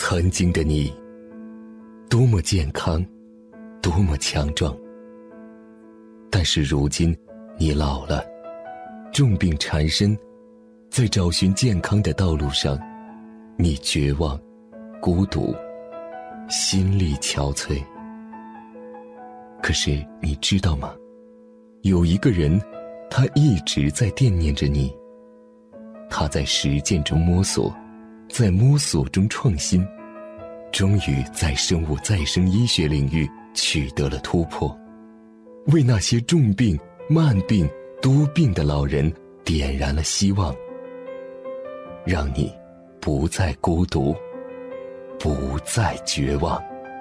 曾经的你，多么健康，多么强壮。但是如今，你老了，重病缠身，在找寻健康的道路上，你绝望、孤独，心力憔悴。可是你知道吗？有一个人，他一直在惦念着你。他在实践中摸索，在摸索中创新，终于在生物再生医学领域取得了突破，为那些重病、慢病、多病的老人点燃了希望，让你不再孤独，不再绝望。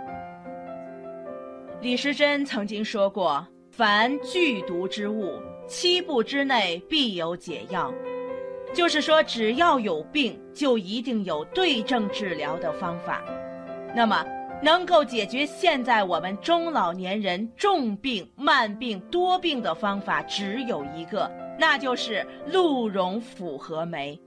李时珍曾经说过，凡剧毒之物，7步之内必有解药。就是说，只要有病，就一定有对症治疗的方法。那么能够解决现在我们中老年人重病、慢病、多病的方法只有一个，那就是鹿茸复合酶。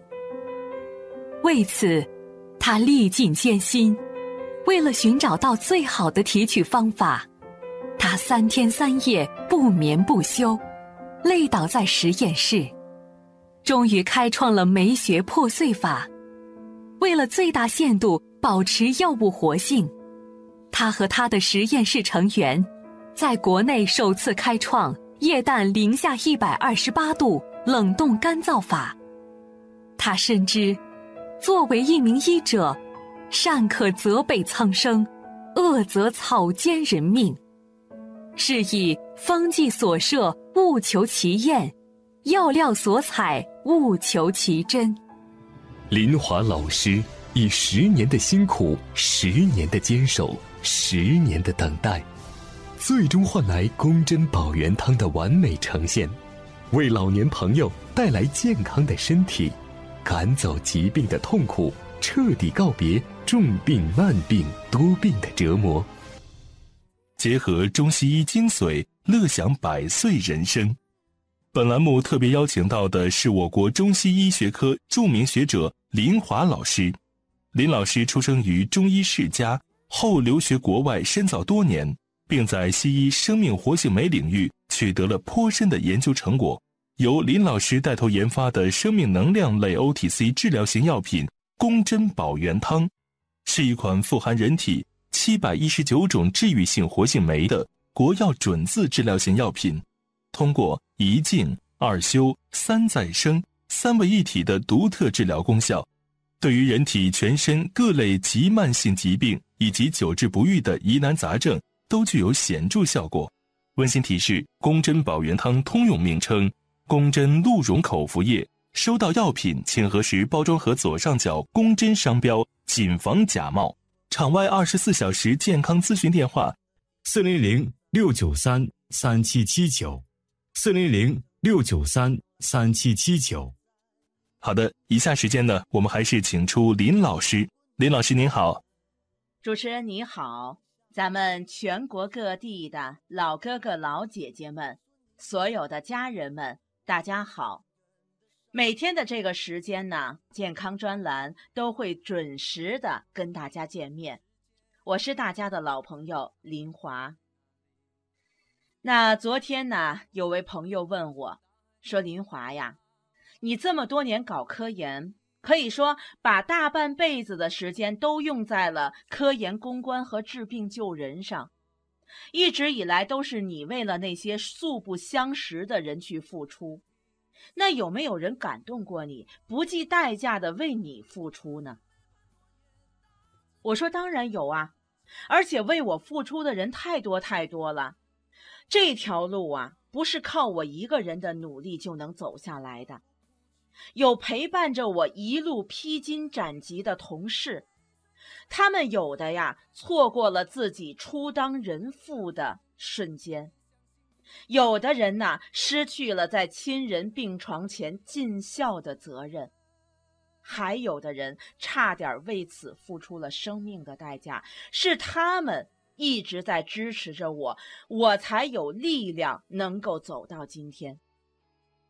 为此，他历尽艰辛，为了寻找到最好的提取方法，他3天3夜不眠不休，累倒在实验室，终于开创了酶学破碎法。为了最大限度保持药物活性，他和他的实验室成员在国内首次开创液氮零下128度冷冻干燥法。他深知，作为一名医者，善可责备苍生，恶则草菅人命。是以方剂所设，务求其验；药料所采，务求其真。 林华老师以10年的辛苦、10年的坚守、10年的等待，最终换来宫针保元汤的完美呈现，为老年朋友带来健康的身体，赶走疾病的痛苦，彻底告别重病、慢病、多病的折磨。 结合中西医精髓，乐享100岁人生。本栏目特别邀请到的是我国中西医学科著名学者林华老师。林老师出生于中医世家，后留学国外深造多年，并在西医生命活性酶领域取得了颇深的研究成果。由林老师带头研发的生命能量类 OTC 治疗型药品宫针保元汤，是一款富含人体719种治愈性活性酶的国药准字治疗型药品，通过1静、2休、3再生3位一体的独特治疗功效，对于人体全身各类急慢性疾病以及久治不愈的疑难杂症都具有显著效果。温馨提示：宫针保元汤通用名称宫针鹿茸口服液。收到药品请核实包装盒左上角宫针商标，谨防假冒。场外24小时健康咨询电话 400-693-3779，400-693-3779。 好的，以下时间呢，我们还是请出林老师。林老师您好。 主持人你好，咱们全国各地的老哥哥老姐姐们，所有的家人们，大家好。每天的这个时间呢，健康专栏都会准时的跟大家见面。我是大家的老朋友林华。那昨天呢，有位朋友问我说，林华呀，你这么多年搞科研，可以说把大半辈子的时间都用在了科研攻关和治病救人上，一直以来都是你为了那些素不相识的人去付出，那有没有人感动过你，不计代价的为你付出呢？我说当然有啊，而且为我付出的人太多太多了。这条路啊，不是靠我一个人的努力就能走下来的，有陪伴着我一路披荆斩棘的同事，他们有的呀错过了自己初当人父的瞬间，有的人呢失去了在亲人病床前尽孝的责任，还有的人差点为此付出了生命的代价，是他们一直在支持着我，我才有力量能够走到今天。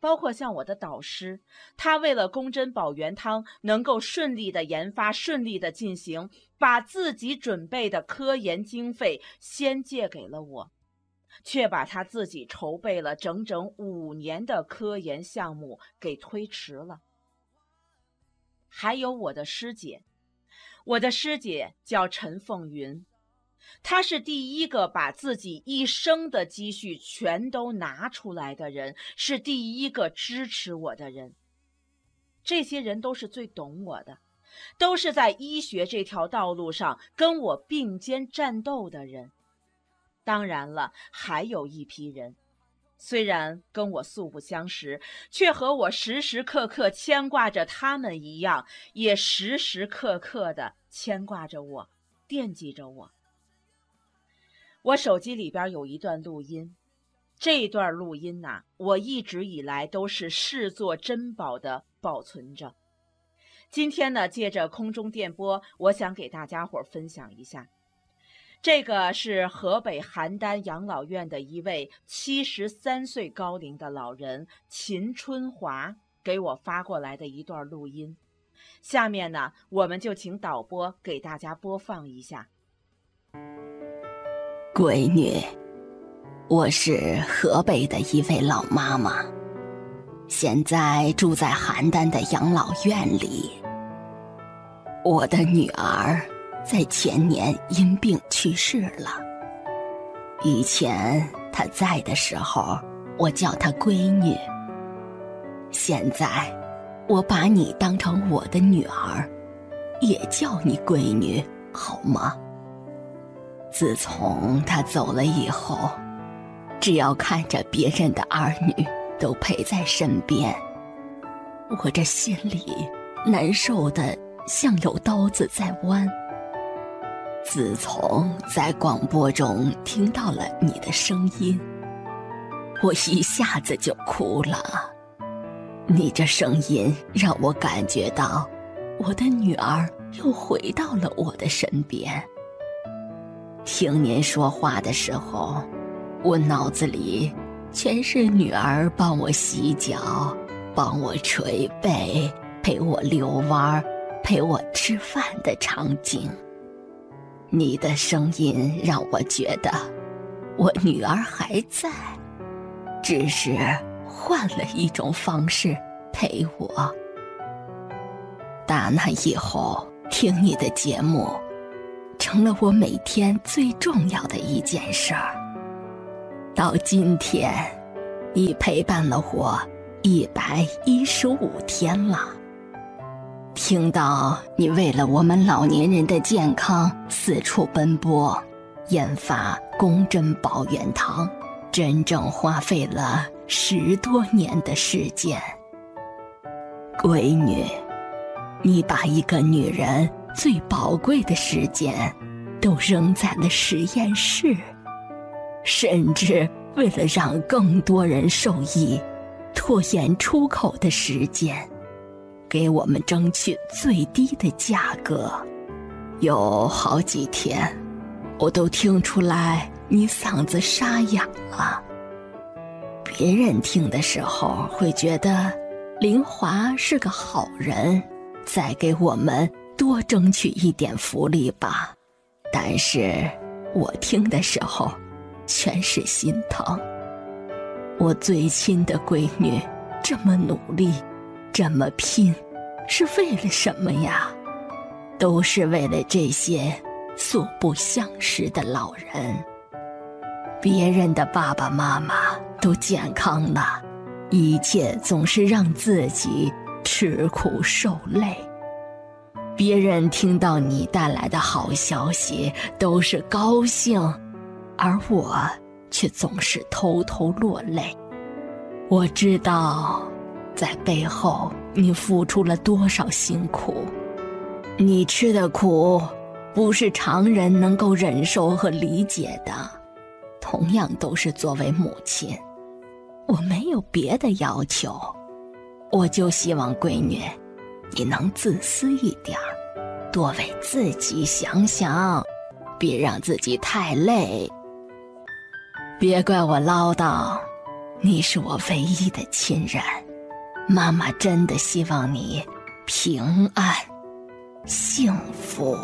包括像我的导师，他为了宫珍宝元汤能够顺利的研发、顺利的进行，把自己准备的科研经费先借给了我，却把他自己筹备了整整5年的科研项目给推迟了。还有我的师姐，叫陈凤云，她是第一个把自己一生的积蓄全都拿出来的人，是第一个支持我的人。这些人都是最懂我的，都是在医学这条道路上跟我并肩战斗的人。当然了，还有一批人，虽然跟我素不相识，却和我时时刻刻牵挂着他们一样，也时时刻刻地牵挂着我，惦记着我。我手机里边有一段录音，这段录音呐，我一直以来都是视作珍宝的保存着。今天呢，借着空中电波，我想给大家伙分享一下。这个是河北邯郸养老院的一位73岁高龄的老人秦春华给我发过来的一段录音。下面呢，我们就请导播给大家播放一下。 闺女，我是河北的一位老妈妈，现在住在邯郸的养老院里。我的女儿在前年因病去世了。以前她在的时候，我叫她闺女。现在我把你当成我的女儿，也叫你闺女，好吗？自从她走了以后，只要看着别人的儿女都陪在身边，我这心里难受的像有刀子在剜。自从在广播中听到了你的声音，我一下子就哭了。你这声音让我感觉到我的女儿又回到了我的身边。听您说话的时候，我脑子里全是女儿帮我洗脚，帮我捶背，陪我遛弯，陪我吃饭的场景。你的声音让我觉得我女儿还在，只是换了一种方式陪我。打那以后，听你的节目成了我每天最重要的一件事儿。到今天，你陪伴了我115天了。听到你为了我们老年人的健康四处奔波，研发宫珍宝元汤，真正花费了10多年的时间。闺女，你把一个女人最宝贵的时间都扔在了实验室，甚至为了让更多人受益，拖延出口的时间，给我们争取最低的价格。有好几天，我都听出来你嗓子沙哑了。别人听的时候会觉得林华是个好人，再给我们多争取一点福利吧。但是我听的时候全是心疼。我最亲的闺女这么努力，这么拼，是为了什么呀？都是为了这些素不相识的老人。别人的爸爸妈妈都健康了，一切总是让自己吃苦受累。别人听到你带来的好消息都是高兴，而我却总是偷偷落泪。我知道在背后你付出了多少辛苦，你吃的苦不是常人能够忍受和理解的。同样都是作为母亲，我没有别的要求，我就希望闺女你能自私一点，多为自己想想，别让自己太累。别怪我唠叨， 你是我唯一的亲人，妈妈真的希望你平安幸福。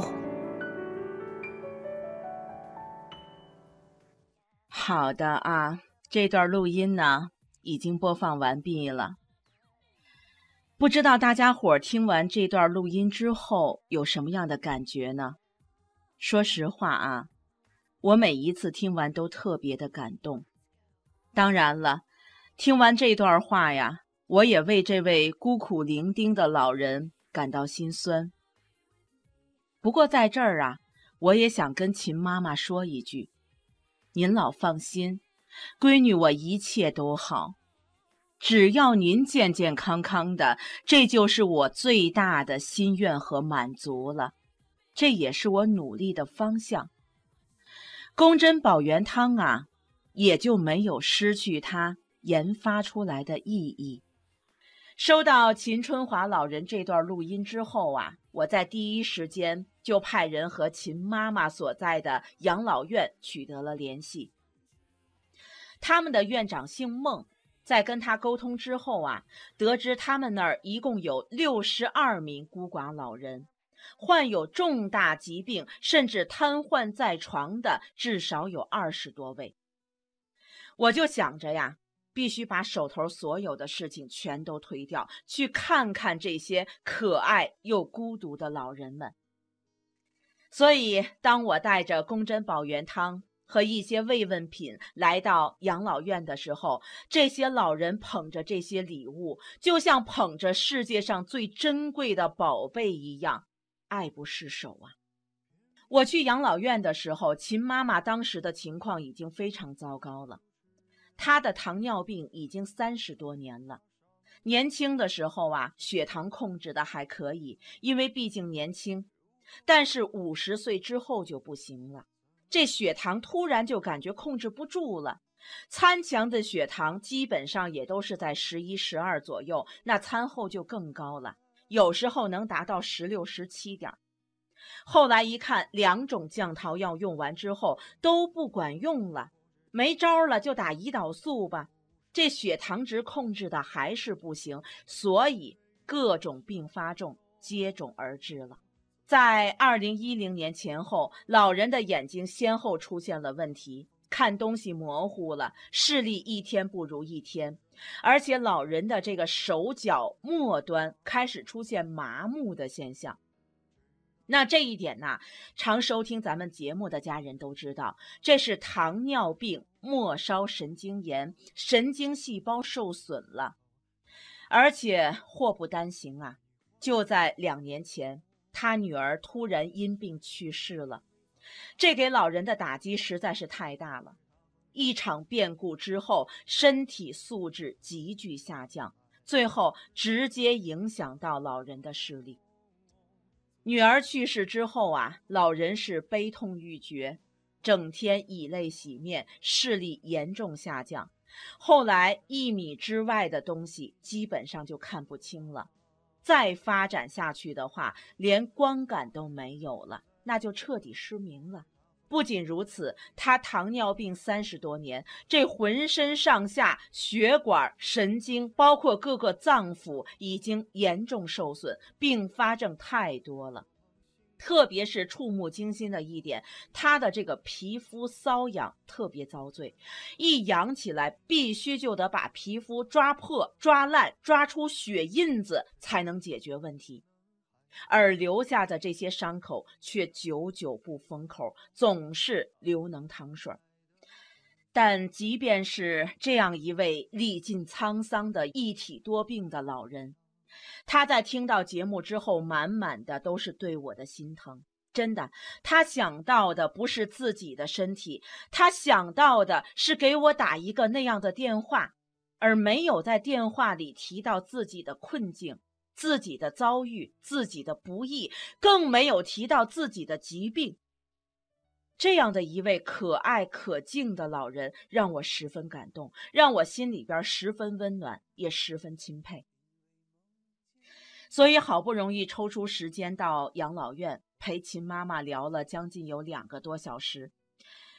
好的啊，这段录音呢已经播放完毕了。不知道大家伙听完这段录音之后有什么样的感觉呢？说实话啊，我每一次听完都特别的感动。当然了，听完这段话呀，我也为这位孤苦伶仃的老人感到心酸。不过在这儿啊，我也想跟秦妈妈说一句，您老放心，闺女我一切都好，只要您健健康康的，这就是我最大的心愿和满足了，这也是我努力的方向。宫珍保元汤啊，也就没有失去它研发出来的意义。收到秦春华老人这段录音之后啊，我在第一时间就派人和秦妈妈所在的养老院取得了联系。他们的院长姓孟，在跟他沟通之后啊，得知他们那儿一共有62名孤寡老人，患有重大疾病甚至瘫痪在床的至少有20多位。我就想着呀，必须把手头所有的事情全都推掉，去看看这些可爱又孤独的老人们。所以当我带着宫珍保元汤和一些慰问品来到养老院的时候，这些老人捧着这些礼物，就像捧着世界上最珍贵的宝贝一样，爱不释手啊。我去养老院的时候，秦妈妈当时的情况已经非常糟糕了。她的糖尿病已经30多年了，年轻的时候啊，血糖控制的还可以，因为毕竟年轻，但是50岁之后就不行了，这血糖突然就感觉控制不住了，餐前的血糖基本上也都是在11、12左右，那餐后就更高了，有时候能达到16、17点。后来一看，2种降糖药用完之后都不管用了，没招了就打胰岛素吧，这血糖值控制的还是不行，所以各种并发症接踵而至了。在2010年前后，老人的眼睛先后出现了问题，看东西模糊了，视力一天不如一天，而且老人的这个手脚末端开始出现麻木的现象。那这一点呢，常收听咱们节目的家人都知道，这是糖尿病末梢神经炎，神经细胞受损了。而且祸不单行啊，就在2年前，他女儿突然因病去世了，这给老人的打击实在是太大了。一场变故之后，身体素质急剧下降，最后直接影响到老人的视力。女儿去世之后啊，老人是悲痛欲绝，整天以泪洗面，视力严重下降。后来1米之外的东西基本上就看不清了，再发展下去的话，连光感都没有了，那就彻底失明了。不仅如此，他糖尿病30多年，这浑身上下血管、神经，包括各个脏腑已经严重受损，并发症太多了。特别是触目惊心的一点，他的这个皮肤瘙痒特别遭罪，一痒起来必须就得把皮肤抓破、抓烂、抓出血印子才能解决问题。而留下的这些伤口却久久不封口，总是流脓淌水。但即便是这样一位历尽沧桑的一体多病的老人，他在听到节目之后，满满的都是对我的心疼。真的，他想到的不是自己的身体，他想到的是给我打一个那样的电话，而没有在电话里提到自己的困境、自己的遭遇、自己的不易，更没有提到自己的疾病。这样的一位可爱可敬的老人，让我十分感动，让我心里边十分温暖，也十分钦佩。所以好不容易抽出时间到养老院陪秦妈妈聊了将近有2个多小时，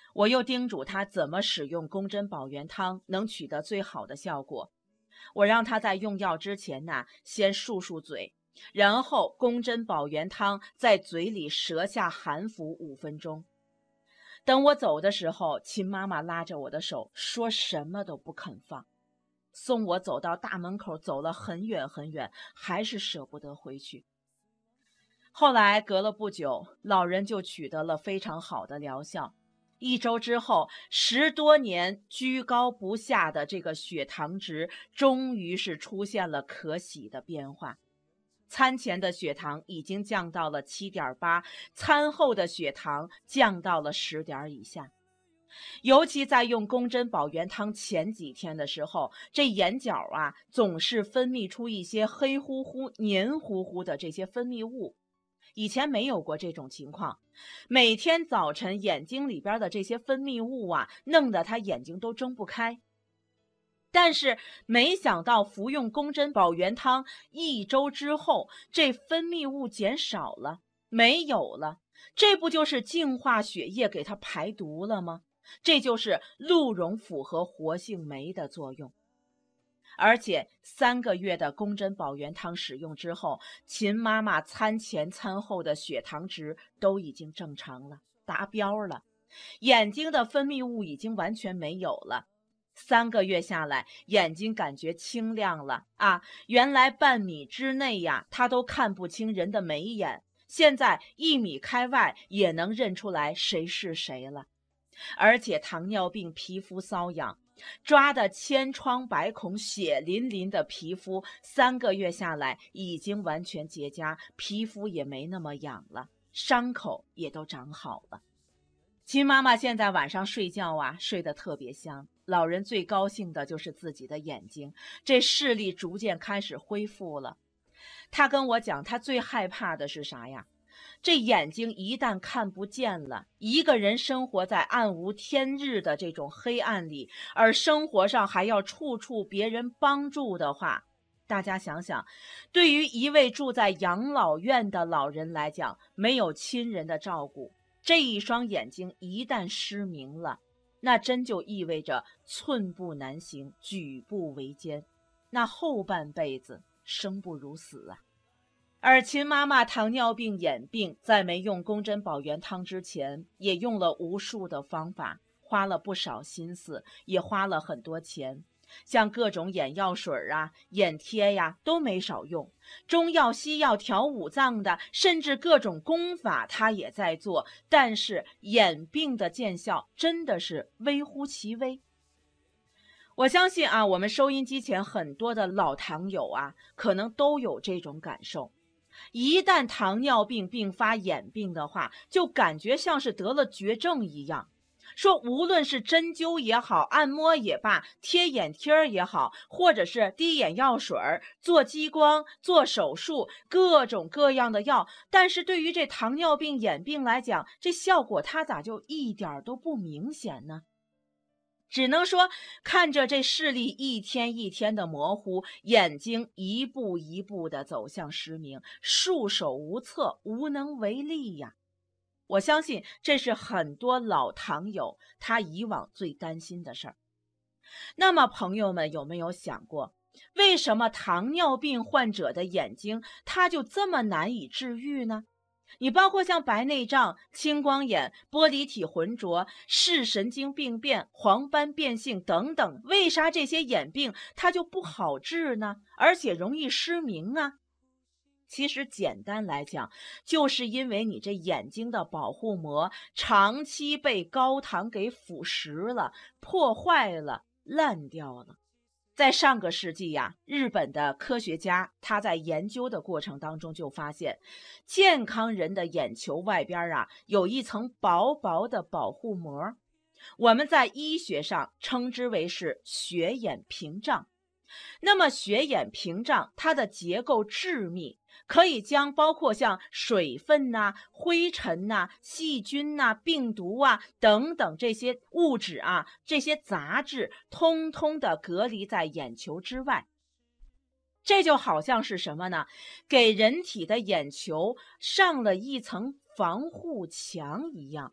我又叮嘱他怎么使用宫针保元汤能取得最好的效果。我让他在用药之前先漱漱嘴，然后宫针保元汤在嘴里舌下含服5分钟。等我走的时候，秦妈妈拉着我的手，说什么都不肯放，送我走到大门口，走了很远很远，还是舍不得回去。后来隔了不久，老人就取得了非常好的疗效。1周之后，10多年居高不下的这个血糖值终于是出现了可喜的变化。餐前的血糖已经降到了7.8，餐后的血糖降到了10点以下。尤其在用宫针保元汤前几天的时候，这眼角总是分泌出一些黑乎乎、黏糊糊的这些分泌物。以前没有过这种情况，每天早晨眼睛里边的这些分泌物弄得他眼睛都睁不开。但是没想到服用宫针保元汤1周之后，这分泌物减少了，没有了。这不就是净化血液给它排毒了吗？这就是鹿茸复合活性酶的作用。而且3个月的宫针保元汤使用之后，秦妈妈餐前餐后的血糖值都已经正常了，达标了，眼睛的分泌物已经完全没有了。3个月下来，眼睛感觉清亮了原来半米之内她都看不清人的眉眼，现在1米开外也能认出来谁是谁了。而且糖尿病皮肤瘙痒，抓的千疮百孔、血淋淋的皮肤，3个月下来已经完全结痂，皮肤也没那么痒了，伤口也都长好了。秦妈妈现在晚上睡觉睡得特别香，老人最高兴的就是自己的眼睛，这视力逐渐开始恢复了。他跟我讲，他最害怕的是啥呀？这眼睛一旦看不见了，一个人生活在暗无天日的这种黑暗里，而生活上还要处处别人帮助的话，大家想想，对于一位住在养老院的老人来讲，没有亲人的照顾，这一双眼睛一旦失明了，那真就意味着寸步难行，举步维艰，那后半辈子生不如死而秦妈妈糖尿病眼病，在没用宫针保元汤之前，也用了无数的方法，花了不少心思，也花了很多钱，像各种眼药水眼贴都没少用，中药西药调五脏的，甚至各种功法她也在做，但是眼病的见效真的是微乎其微。我相信我们收音机前很多的老糖友可能都有这种感受。一旦糖尿病并发眼病的话，就感觉像是得了绝症一样。说无论是针灸也好，按摩也罢，贴眼贴也好，或者是滴眼药水、做激光、做手术，各种各样的药，但是对于这糖尿病眼病来讲，这效果它咋就一点都不明显呢？只能说看着这视力一天一天的模糊，眼睛一步一步的走向失明，束手无策，无能为力呀。我相信这是很多老糖友他以往最担心的事儿。那么朋友们有没有想过，为什么糖尿病患者的眼睛他就这么难以治愈呢？你包括像白内障、青光眼、玻璃体浑浊、视神经病变、黄斑变性等等，为啥这些眼病它就不好治呢？而且容易失明啊？其实简单来讲，就是因为你这眼睛的保护膜长期被高糖给腐蚀了、破坏了、烂掉了。在上个世纪日本的科学家他在研究的过程当中就发现，健康人的眼球外边有一层薄薄的保护膜，我们在医学上称之为是血眼屏障。那么血眼屏障它的结构致密，可以将包括像水分灰尘细菌病毒等等这些物质这些杂质通通的隔离在眼球之外。这就好像是什么呢？给人体的眼球上了一层防护墙一样，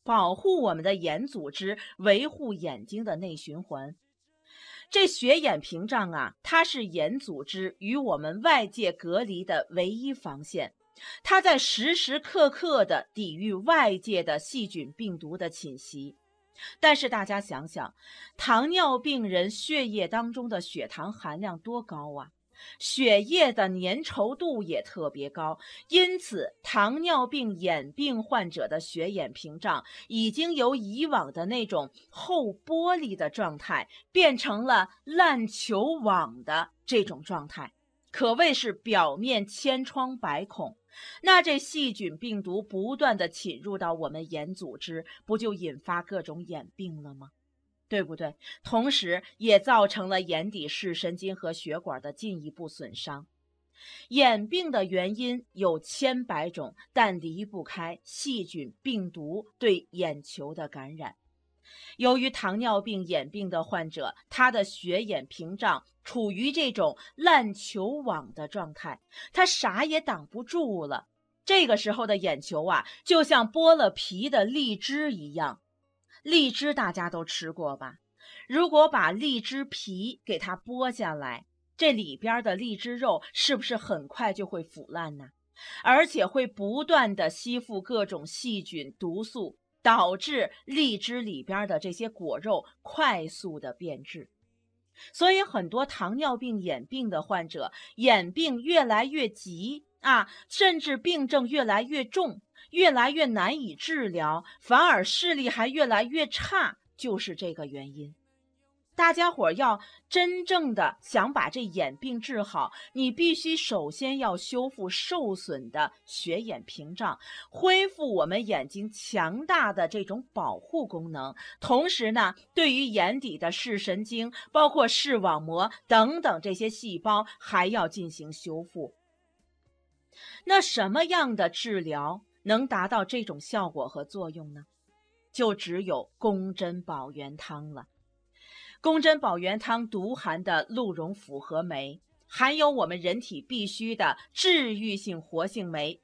保护我们的眼组织，维护眼睛的内循环。这血眼屏障啊，它是眼组织与我们外界隔离的唯一防线，它在时时刻刻地抵御外界的细菌病毒的侵袭。但是大家想想，糖尿病人血液当中的血糖含量多高啊，血液的粘稠度也特别高，因此糖尿病眼病患者的血眼屏障已经由以往的那种厚玻璃的状态变成了烂球网的这种状态，可谓是表面千疮百孔。那这细菌病毒不断地侵入到我们眼组织，不就引发各种眼病了吗？对不对？同时也造成了眼底视神经和血管的进一步损伤。眼病的原因有千百种，但离不开细菌病毒对眼球的感染。由于糖尿病眼病的患者，他的血眼屏障处于这种烂球网的状态，他啥也挡不住了。这个时候的眼球啊，就像剥了皮的荔枝一样。荔枝大家都吃过吧？如果把荔枝皮给它剥下来，这里边的荔枝肉是不是很快就会腐烂呢？而且会不断的吸附各种细菌毒素，导致荔枝里边的这些果肉快速的变质。所以很多糖尿病眼病的患者，眼病越来越急甚至病症越来越重，越来越难以治疗，反而视力还越来越差，就是这个原因。大家伙要真正的想把这眼病治好，你必须首先要修复受损的血眼屏障，恢复我们眼睛强大的这种保护功能。同时呢，对于眼底的视神经，包括视网膜等等这些细胞还要进行修复。那什么样的治疗能达到这种效果和作用呢？就只有宫针保元汤了。宫针保元汤独含的鹿茸复合酶，含有我们人体必需的治愈性活性酶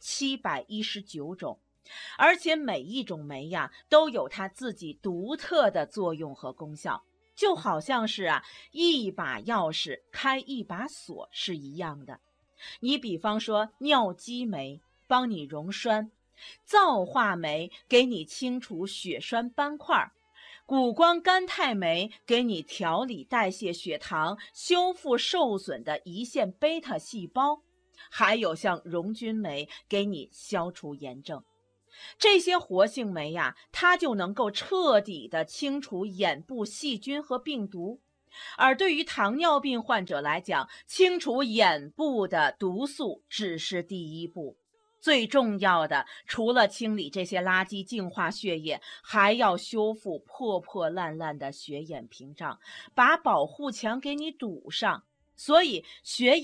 719种，而且每一种酶呀，都有它自己独特的作用和功效，就好像是一把钥匙开一把锁是一样的。你比方说尿激酶帮你溶栓，皂化酶给你清除血栓斑块，谷胱甘肽酶给你调理代谢血糖，修复受损的胰腺贝塔细胞，还有像溶菌酶给你消除炎症。这些活性酶呀，它就能够彻底的清除眼部细菌和病毒。而对于糖尿病患者来讲，清除眼部的毒素只是第一步。最重要的，除了清理这些垃圾、净化血液，还要修复破破烂烂的血眼屏障，把保护墙给你堵上。所以血